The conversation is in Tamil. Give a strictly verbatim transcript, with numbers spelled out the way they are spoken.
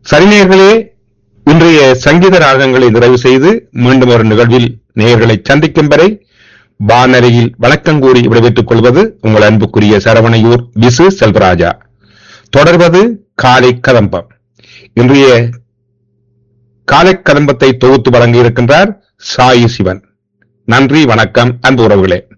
சரி நேயர்களே, இன்றைய சங்கீத ராகங்களை நிறைவு செய்து மீண்டும் ஒரு நிகழ்வில் நேயர்களை சந்திக்கும் வரை வானரையில் வணக்கம் கூறி விடைபெற்றுக் கொள்வது உங்கள் அன்புக்குரிய சரவணையூர் விசு செல்வராஜா. தொடர்வது காலை கதம்பம். இன்றைய காலை கதம்பத்தை தொகுத்து வழங்கியிருக்கின்றார் சாயி சிவன். நன்றி, வணக்கம் அன்பு உறவுகளே.